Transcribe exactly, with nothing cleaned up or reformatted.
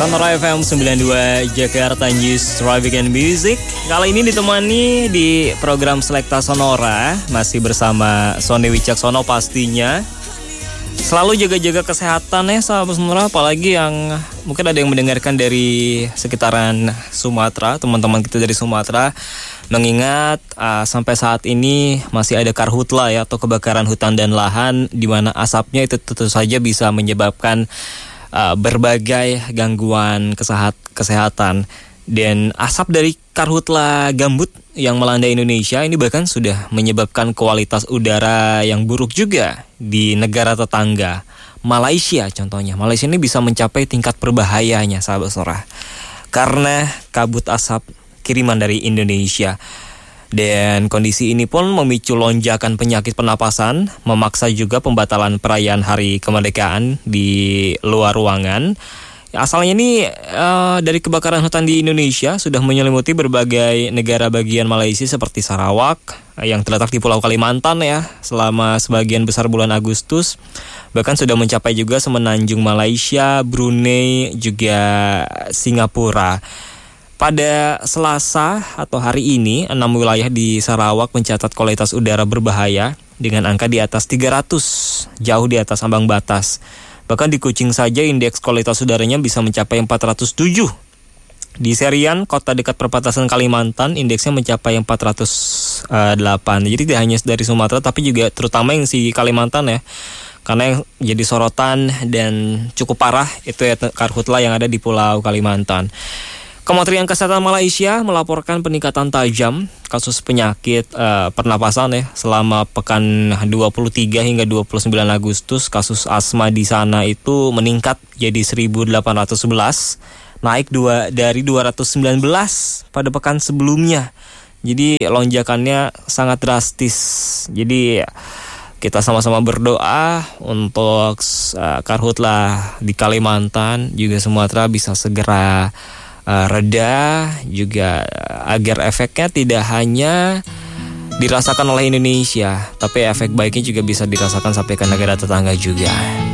Sonora F M sembilan puluh dua Jakarta News Traffic and Music. Kali ini ditemani di program Selekta Sonora, masih bersama Sony Wicaksono pastinya. Selalu jaga-jaga kesehatan ya sahabat Sonora, apalagi yang mungkin ada yang mendengarkan dari sekitaran Sumatera, teman-teman kita dari Sumatera. Mengingat uh, sampai saat ini masih ada karhutla ya, atau kebakaran hutan dan lahan, di mana asapnya itu tentu saja bisa menyebabkan Uh, berbagai gangguan kesehat, kesehatan. Dan asap dari karhutla gambut yang melanda Indonesia ini bahkan sudah menyebabkan kualitas udara yang buruk juga di negara tetangga. Malaysia contohnya, Malaysia ini bisa mencapai tingkat berbahayanya sahabat Sonora karena kabut asap kiriman dari Indonesia. Dan kondisi ini pun memicu lonjakan penyakit pernapasan, memaksa juga pembatalan perayaan Hari Kemerdekaan di luar ruangan. Asalnya ini uh, dari kebakaran hutan di Indonesia sudah menyelimuti berbagai negara bagian Malaysia seperti Sarawak yang terletak di Pulau Kalimantan ya selama sebagian besar bulan Agustus. Bahkan sudah mencapai juga semenanjung Malaysia, Brunei, juga Singapura. Pada Selasa atau hari ini, enam wilayah di Sarawak mencatat kualitas udara berbahaya dengan angka di atas tiga ratus, jauh di atas ambang batas. Bahkan di Kuching saja indeks kualitas udaranya bisa mencapai empat ratus tujuh. Di Serian, kota dekat perbatasan Kalimantan, indeksnya mencapai empat ratus delapan. Jadi tidak hanya dari Sumatera, tapi juga terutama yang di Kalimantan ya. Karena yang jadi sorotan dan cukup parah itu ya karhutla yang ada di Pulau Kalimantan. Kementerian Kesehatan Malaysia melaporkan peningkatan tajam kasus penyakit uh, pernapasan ya selama pekan dua puluh tiga hingga dua puluh sembilan Agustus. Kasus asma di sana itu meningkat jadi seribu delapan ratus sebelas, naik dua dari dua ratus sembilan belas pada pekan sebelumnya. Jadi lonjakannya sangat drastis. Jadi kita sama-sama berdoa untuk uh, karhutla di Kalimantan juga Sumatera bisa segera Uh, reda, juga uh, agar efeknya tidak hanya dirasakan oleh Indonesia, tapi efek baiknya juga bisa dirasakan sampai ke negara tetangga juga.